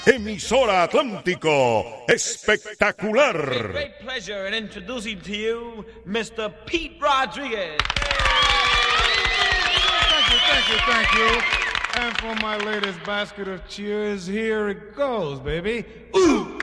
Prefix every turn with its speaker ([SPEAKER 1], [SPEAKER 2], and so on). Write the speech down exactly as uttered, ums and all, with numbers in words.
[SPEAKER 1] Emisora Atlántico, espectacular.
[SPEAKER 2] Great pleasure in introducing to you Mister Pete Rodriguez.
[SPEAKER 3] Thank you, thank you, thank you. And for my latest basket of cheers, here it goes, baby. Ooh!